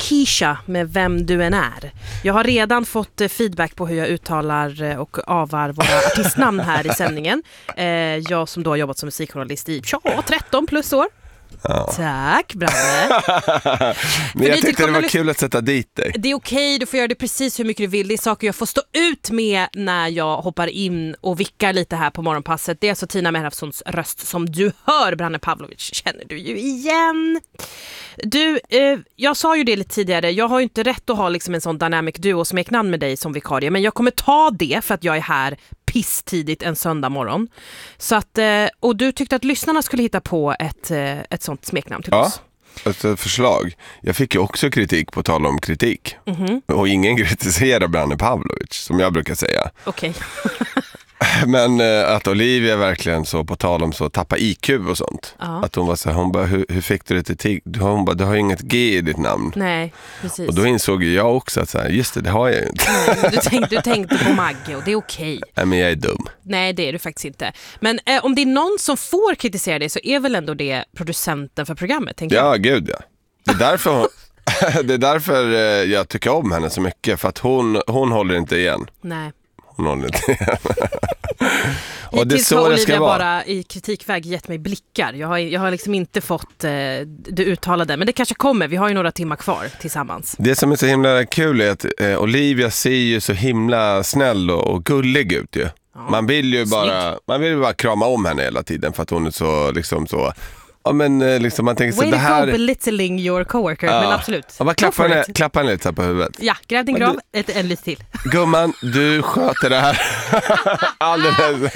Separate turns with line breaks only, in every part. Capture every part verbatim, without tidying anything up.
Keisha med Vem du än är. Jag har redan fått feedback på hur jag uttalar och avar våra artistnamn här i sändningen. Eh, jag som då har jobbat som musikjournalist i ja, tretton plus år. Ja. Tack, Branne.
Men jag tyckte det var kul att sätta dit dig.
Det är okej, du får göra det precis hur mycket du vill. Det är saker jag får stå ut med när jag hoppar in och vickar lite här på morgonpasset. Det är alltså Tina Merhafssons röst som du hör, Branne Pavlovic. Känner du ju igen. Du, eh, jag sa ju det lite tidigare. Jag har ju inte rätt att ha liksom en sån dynamic duo-smeknamn med dig som vikarie. Men jag kommer ta det för att jag är här pisstidigt en söndag morgon. Så att, eh, och du tyckte att lyssnarna skulle hitta på ett, eh, ett sånt smeknamn till
ja,
oss.
Ett förslag. Jag fick ju också kritik på tal om kritik.
Mm-hmm.
Och ingen kritiserar Branne Pavlovic, som jag brukar säga.
Okej.
Men eh, att Olivia verkligen så på tal om så tappa I Q och sånt.
Ja.
Att hon var så här, hon bara, hur, hur fick du det till tig? Hon bara, du har ju inget G i ditt namn.
Nej, precis.
Och då insåg jag också att så här, just det, det har jag ju inte.
Nej, du, tänkte, du tänkte på Magge och det är okej.
Nej, men jag är dum.
Nej, det är du faktiskt inte. Men eh, om det är någon som får kritisera dig så är väl ändå det producenten för programmet, tänker
Ja,
jag.
gud ja. Det är därför hon, det är därför eh, jag tycker om henne så mycket. För att hon, hon håller inte igen.
Nej.
Hon håller inte igen. Och det är
Hittills
så
har
det ska
Olivia
vara.
bara i kritikväg gett mig blickar. Jag har, jag har liksom inte fått eh, det uttalade. Men det kanske kommer. Vi har ju några timmar kvar tillsammans.
Det som är så himla kul är att eh, Olivia ser ju så himla snäll och, och gullig ut ju. Ja, man vill ju bara, man vill ju bara krama om henne hela tiden för att hon är så liksom så. Ja, men liksom man tänker så
Way
det här
to go belittling your coworker,
ja.
Men absolut.
Ja, bara klappa henne, klappa henne lite på huvudet.
Ja, gräv din grav, du... ett, en lite till.
Gumman, du sköter det här alldeles.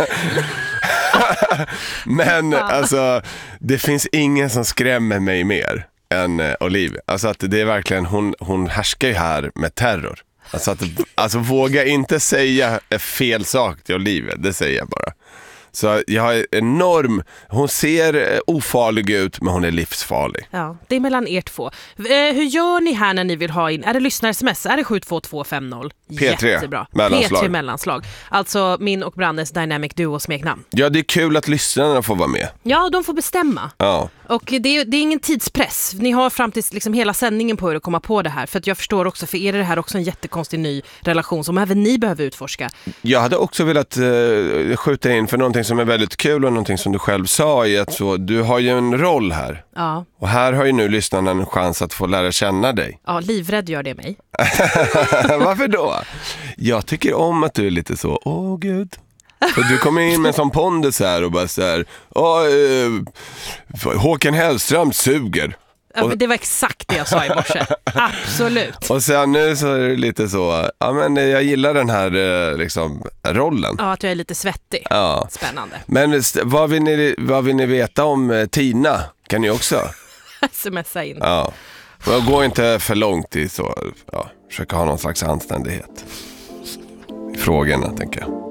Men alltså, det finns ingen som skrämmer mig mer än uh, Olivia. Alltså att det är verkligen, hon, hon härskar ju här med terror. Alltså, att, alltså våga inte säga fel sak till Olivia, det säger jag bara. Så jag har enorm, hon ser ofarlig ut men hon är livsfarlig.
Ja, det är mellan er två. Eh, hur gör ni här när ni vill ha in, är det lyssnar-sms? Är det sju två två fem noll?
P tre,
jättebra.
mellanslag.
P tre mellanslag. Alltså min och Brandes Dynamic Duo-smeknamn.
Ja, det är kul att lyssnarna får vara med.
Ja, de får bestämma.
Ja.
Och det är, det är ingen tidspress. Ni har fram till liksom hela sändningen på er att komma på det här. För att jag förstår också, för er är det här också en jättekonstig ny relation som även ni behöver utforska.
Jag hade också velat uh, skjuta in för någonting som är väldigt kul och någonting som du själv sa i att så, du har ju en roll här.
Ja.
Och här har ju nu lyssnarna en chans att få lära känna dig.
Ja, livrädd gör det mig.
Varför då? Jag tycker om att du är lite så, åh gud. För du kommer in med en sån pondus här och bara så här, åh, eh, Håkan Hellström suger.
Ja, men det var exakt det jag sa i morse. Absolut.
Och sen nu så är det lite så, ja men jag gillar den här liksom rollen.
Ja, att jag är lite svettig.
Ja.
Spännande.
Men vad vill ni, vad vill ni veta om Tina? Kan ni också?
Smsa in.
Ja. Jag går inte för långt i så, ja, försöka ha någon slags anständighet i frågorna, tänker jag.